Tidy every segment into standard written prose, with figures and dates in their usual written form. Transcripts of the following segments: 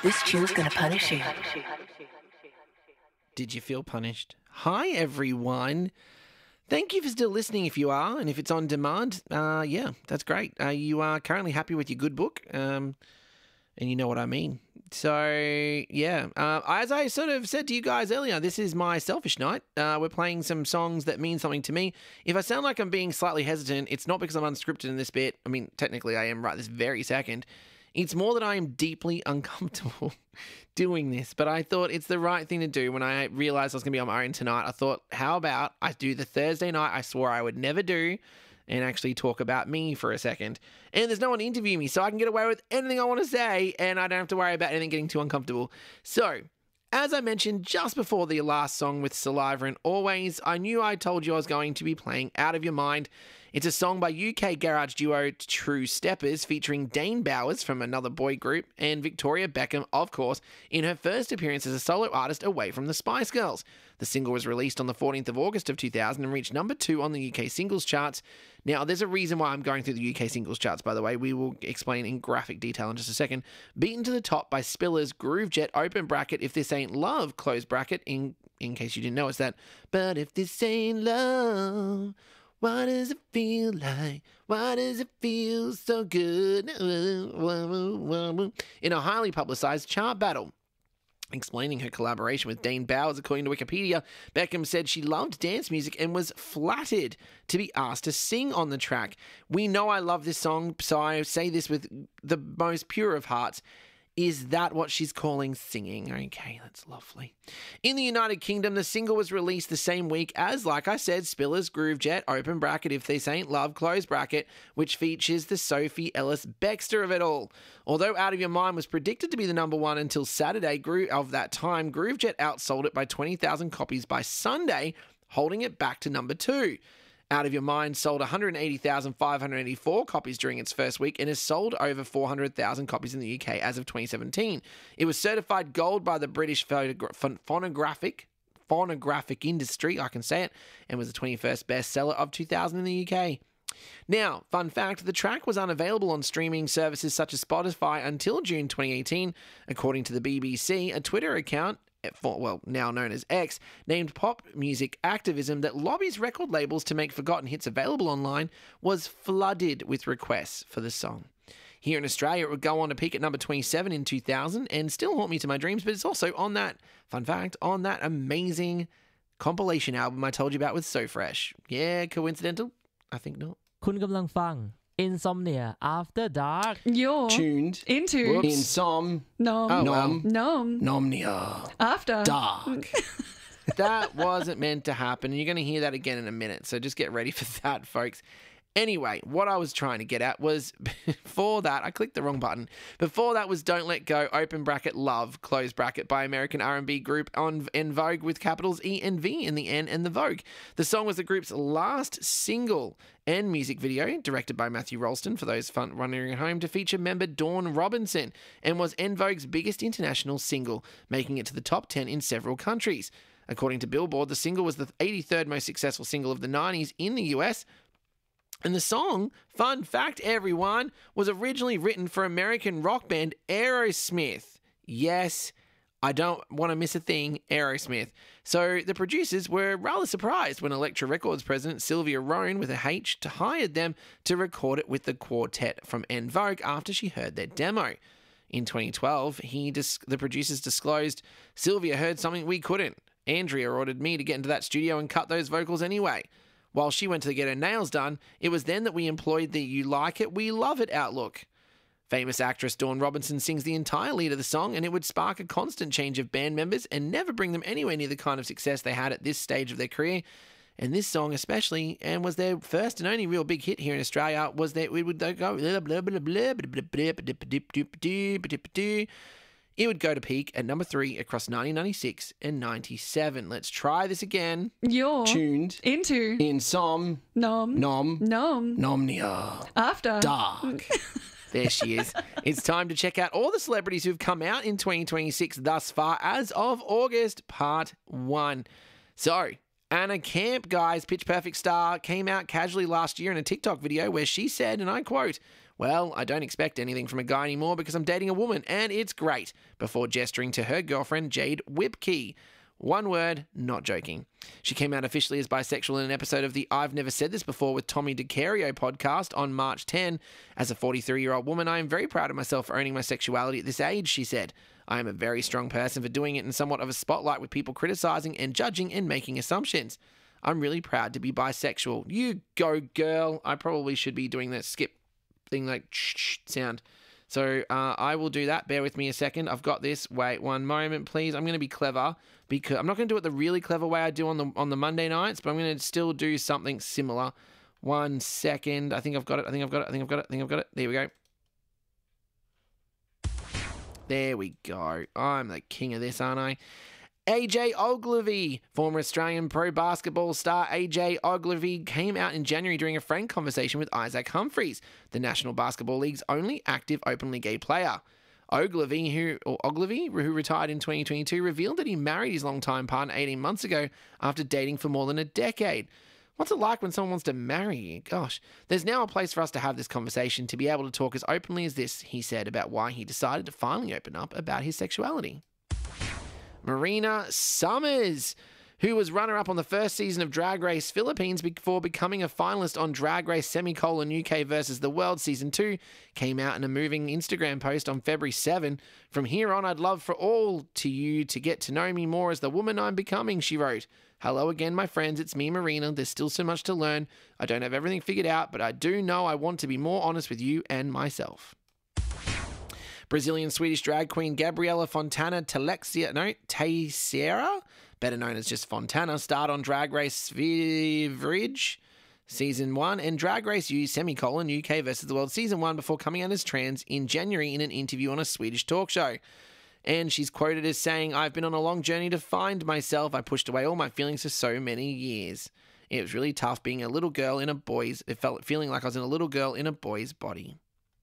This tune's gonna punish you. Did you feel punished? Hi, everyone. Thank you for still listening if you are, and if it's on demand, yeah, that's great. You are currently happy with your good book, and you know what I mean. So, yeah, as I sort of said to you guys earlier, this is my selfish night. We're playing some songs that mean something to me. If I sound like I'm being slightly hesitant, it's not because I'm unscripted in this bit. I mean, technically I am right this very second. It's more that I am deeply uncomfortable doing this, but I thought it's the right thing to do. When I realized I was going to be on my own tonight, I thought, how about I do the Thursday night I swore I would never do and actually talk about me for a second. And there's no one to interview me, so I can get away with anything I want to say, and I don't have to worry about anything getting too uncomfortable. So, as I mentioned just before the last song with Saliva and Always, I knew I told you I was going to be playing Out of Your Mind. It's a song by UK garage duo True Steppers featuring Dane Bowers from Another Boy Group and Victoria Beckham, of course, in her first appearance as a solo artist away from the Spice Girls. The single was released on the 14th of August of 2000 and reached number 2 on the UK singles charts. Now, there's a reason why I'm going through the UK singles charts, by the way. We will explain in graphic detail in just a second. Beaten to the top by Spiller's Groove Jet, open bracket, If This Ain't Love, close bracket, in case you didn't know, it's that, but if this ain't love, what does it feel like? Why does it feel so good? In a highly publicised chart battle. Explaining her collaboration with Dane Bowers, according to Wikipedia, Beckham said she loved dance music and was flattered to be asked to sing on the track. We know I love this song, so I say this with the most pure of hearts. Is that what she's calling singing? Okay, that's lovely. In the United Kingdom, the single was released the same week as, like I said, Spiller's Groove Jet, open bracket, If This Ain't Love, close bracket, which features the Sophie Ellis Bextor of it all. Although Out of Your Mind was predicted to be the number one until Saturday of that time, Groove Jet outsold it by 20,000 copies by Sunday, holding it back to number 2. Out of Your Mind sold 180,584 copies during its first week and has sold over 400,000 copies in the UK as of 2017. It was certified gold by the British phonographic industry, I can say it, and was the 21st bestseller of 2000 in the UK. Now, fun fact, the track was unavailable on streaming services such as Spotify until June 2018. According to the BBC, a Twitter account, now known as X, named Pop Music Activism that lobbies record labels to make forgotten hits available online, was flooded with requests for the song. Here in Australia, it would go on to peak at number 27 in 2000 and still haunt me to my dreams, but it's also on that, fun fact, on that amazing compilation album I told you about with So Fresh. Yeah, coincidental? I think not. คุณกำลังฟัง Insomnia After Dark. You're tuned into Nomnia After Dark. That wasn't meant to happen, and you're going to hear that again in a minute, so just get ready for that, folks. Anyway, what I was trying to get at was, before that, I clicked the wrong button. Before that was Don't Let Go, open bracket, Love, close bracket, by American R&B group En Vogue with capitals E and V in the N and the Vogue. The song was the group's last single and music video, directed by Matthew Rolston, for those fun running at home, to feature member Dawn Robinson, and was En Vogue's biggest international single, making it to the top 10 in several countries. According to Billboard, the single was the 83rd most successful single of the 90s in the US, and the song, fun fact everyone, was originally written for American rock band Aerosmith. Yes, I don't want to miss a thing, Aerosmith. So the producers were rather surprised when Elektra Records president Sylvia Rhone, with a H, hired them to record it with the quartet from En Vogue after she heard their demo. In 2012, the producers disclosed, Sylvia heard something we couldn't. Andrea ordered me to get into that studio and cut those vocals anyway. While she went to get her nails done, it was then that we employed the "you like it, we love it" outlook. Famous actress Dawn Robinson sings the entire lead of the song, and it would spark a constant change of band members and never bring them anywhere near the kind of success they had at this stage of their career. And this song especially, and was their first and only real big hit here in Australia, was that we would go it would go to peak at number 3 across 1996 and 97. Let's try this again. You're tuned into Nomnia After Dark. There she is. It's time to check out all the celebrities who've come out in 2026 thus far as of August, part 1. So, Anna Camp, guys, Pitch Perfect star, came out casually last year in a TikTok video where she said, and I quote, Well, I don't expect anything from a guy anymore because I'm dating a woman, and it's great, before gesturing to her girlfriend, Jade Whipkey. One word, not joking. She came out officially as bisexual in an episode of the I've Never Said This Before with Tommy DeCario podcast on March 10. As a 43-year-old woman, I am very proud of myself for owning my sexuality at this age, she said. I am a very strong person for doing it in somewhat of a spotlight with people criticizing and judging and making assumptions. I'm really proud to be bisexual. You go, girl. I probably should be doing that skip thing like sound. So I will do that. Bear with me a second. I've got this. Wait one moment, please. I'm going to be clever because I'm not going to do it the really clever way I do on the Monday nights, but I'm going to still do something similar. 1 second. I think I've got it. There we go. There we go. I'm the king of this, aren't I? AJ Ogilvy, former Australian pro basketball star AJ Ogilvy, came out in January during a frank conversation with Isaac Humphries, the National Basketball League's only active openly gay player. Ogilvy, who retired in 2022, revealed that he married his longtime partner 18 months ago after dating for more than a decade. What's it like when someone wants to marry you? Gosh, there's now a place for us to have this conversation, to be able to talk as openly as this, he said about why he decided to finally open up about his sexuality. Marina Summers, who was runner-up on the first season of Drag Race Philippines before becoming a finalist on Drag Race UK versus the World Season 2, came out in a moving Instagram post on February 7. From here on, I'd love for all to you to get to know me more as the woman I'm becoming, she wrote. Hello again, my friends. It's me, Marina. There's still so much to learn. I don't have everything figured out, but I do know I want to be more honest with you and myself. Brazilian-Swedish drag queen Gabriela Fontana Teixeira, better known as just Fontana, starred on Drag Race Sverige Season 1 and Drag Race UK versus the World Season 1 before coming out as trans in January in an interview on a Swedish talk show. And she's quoted as saying, I've been on a long journey to find myself. I pushed away all my feelings for so many years. It was really tough being a little girl in a boy's... feeling like I was in a little girl in a boy's body.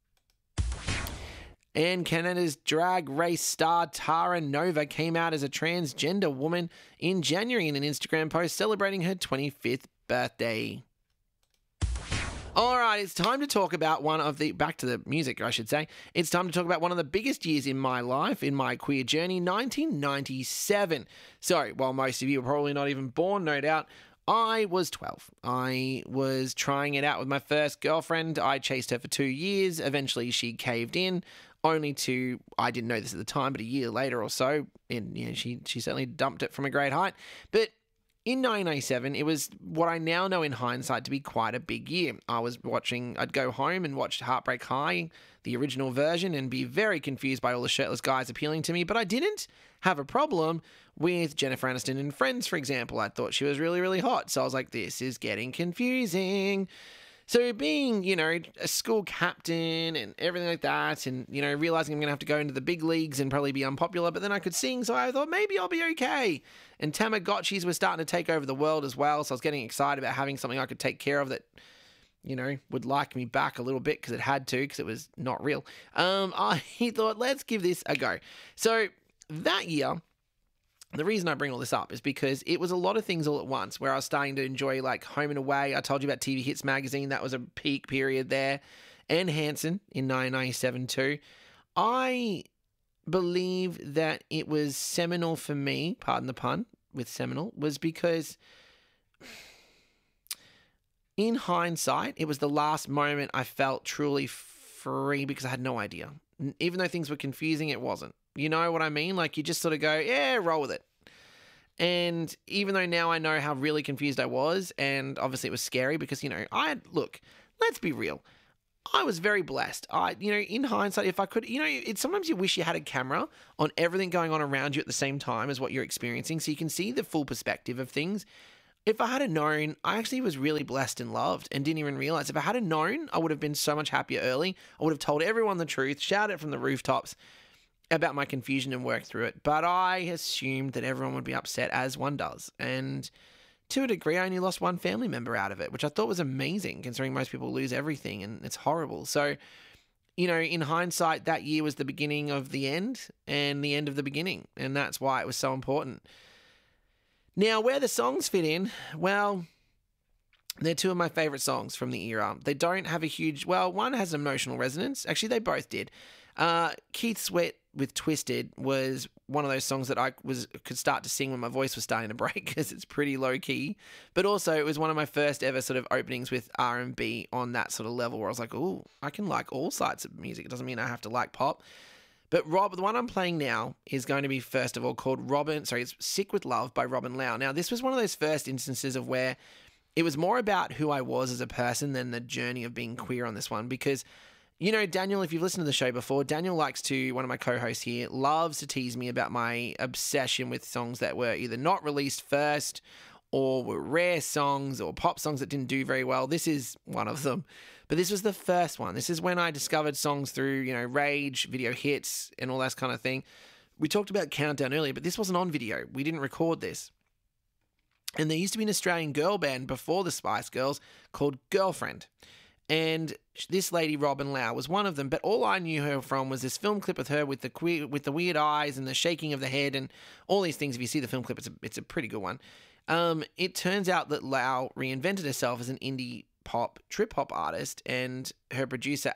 And Canada's drag race star Tara Nova came out as a transgender woman in January in an Instagram post celebrating her 25th birthday. All right, it's time to talk about back to the music, I should say. It's time to talk about one of the biggest years in my life, in my queer journey, 1997. So, while most of you are probably not even born, no doubt, I was 12. I was trying it out with my first girlfriend. I chased her for 2 years. Eventually, she caved in, only to, I didn't know this at the time, but a year later or so, and she certainly dumped it from a great height. But in 1997, it was what I now know in hindsight to be quite a big year. I'd go home and watch Heartbreak High, the original version, and be very confused by all the shirtless guys appealing to me, but I didn't have a problem with Jennifer Aniston in Friends, for example. I thought she was really, really hot, so I was like, this is getting confusing. So being, a school captain and everything like that and, realizing I'm going to have to go into the big leagues and probably be unpopular, but then I could sing, so I thought maybe I'll be okay. And Tamagotchis were starting to take over the world as well, so I was getting excited about having something I could take care of that, would like me back a little bit because it had to, because it was not real. I thought, let's give this a go. So that year... The reason I bring all this up is because it was a lot of things all at once where I was starting to enjoy like Home and Away. I told you about TV Hits magazine. That was a peak period there. And Hanson in 1997 too. I believe that it was seminal for me, pardon the pun, with seminal, was because in hindsight, it was the last moment I felt truly free because I had no idea. Even though things were confusing, it wasn't. You know what I mean? Like, you just sort of go, yeah, roll with it. And even though now I know how really confused I was, and obviously it was scary because, look, let's be real. I was very blessed. In hindsight, if I could, it's sometimes you wish you had a camera on everything going on around you at the same time as what you're experiencing so you can see the full perspective of things. If I had known, I actually was really blessed and loved and didn't even realize. If I had known, I would have been so much happier early. I would have told everyone the truth, shouted it from the rooftops about my confusion and worked through it. But I assumed that everyone would be upset, as one does. And to a degree, I only lost one family member out of it, which I thought was amazing, considering most people lose everything and it's horrible. So, in hindsight, that year was the beginning of the end and the end of the beginning. And that's why it was so important. Now, where the songs fit in, well, They're two of my favourite songs from the era. They don't have a huge... Well, one has emotional resonance. Actually, they both did. Keith Sweat with Twisted was one of those songs that I could start to sing when my voice was starting to break because it's pretty low-key. But also, it was one of my first ever sort of openings with R&B on that sort of level where I was like, oh, I can like all sides of music. It doesn't mean I have to like pop. But the one I'm playing now is going to be, first of all, called it's Sick with Love by Robin Lau. Now, this was one of those first instances of where it was more about who I was as a person than the journey of being queer on this one because, you know, Daniel, if you've listened to the show before, Daniel likes to, one of my co-hosts here, loves to tease me about my obsession with songs that were either not released first or were rare songs or pop songs that didn't do very well. This is one of them. But this was the first one. This is when I discovered songs through, you know, Rage, video hits, and all that kind of thing. We talked about Countdown earlier, but this wasn't on video. We didn't record this. And there used to be an Australian girl band before the Spice Girls called Girlfriend. And this lady, Robin Lau, was one of them. But all I knew her from was this film clip with her with the weird eyes and the shaking of the head and all these things. If you see the film clip, it's a pretty good one. It turns out that Lau reinvented herself as an indie pop trip hop artist, and her producer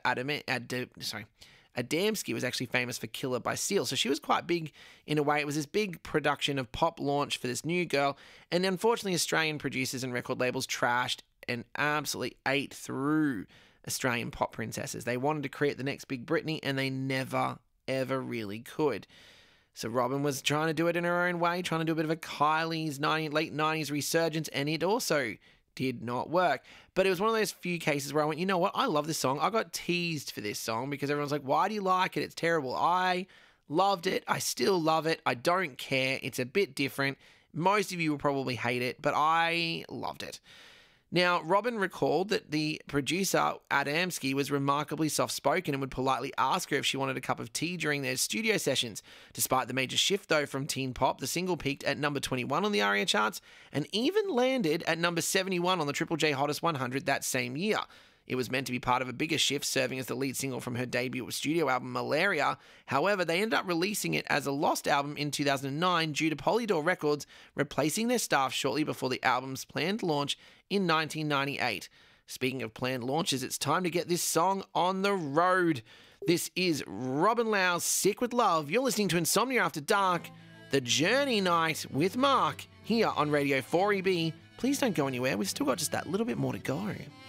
Adamski was actually famous for Killer by Steel. So she was quite big in a way. It was this big production of pop launch for this new girl. And unfortunately, Australian producers and record labels trashed and absolutely ate through Australian pop princesses. They wanted to create the next big Britney, and they never, ever really could. So Robin was trying to do it in her own way, trying to do a bit of a Kylie's late 90s resurgence, and it also did not work. But it was one of those few cases where I went, you know what? I love this song. I got teased for this song because everyone's like, why do you like it? It's terrible. I loved it. I still love it. I don't care. It's a bit different. Most of you will probably hate it, but I loved it. Now, Robin recalled that the producer, Adamski, was remarkably soft-spoken and would politely ask her if she wanted a cup of tea during their studio sessions. Despite the major shift, though, from teen pop, the single peaked at number 21 on the ARIA charts and even landed at number 71 on the Triple J Hottest 100 that same year. It was meant to be part of a bigger shift, serving as the lead single from her debut studio album, Malaria. However, they ended up releasing it as a lost album in 2009 due to Polydor Records replacing their staff shortly before the album's planned launch in 1998. Speaking of planned launches, it's time to get this song on the road. This is Robin Lau's Sick with Love. You're listening to Insomnia After Dark, the Journey Night with Mark, here on Radio 4EB. Please don't go anywhere. We've still got just that little bit more to go.